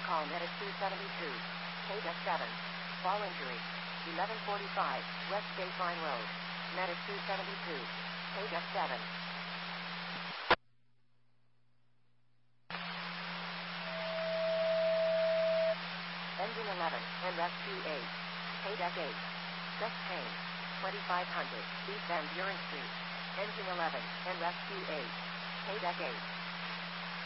call Medic 272. KDEC 7. Fall injury. 1145 West Dayfine Road. Medic 272. KDEC 7. Engine 11 and Rescue 8. KDEC 8. Chest pain. 2500 East End Urine Street. Engine 11 and Rescue 8. KDEC 8.